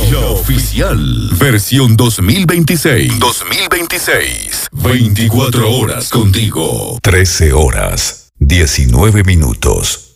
Ya oficial. Versión 2026. 2026. 24 horas contigo. 13 horas, 19 minutos.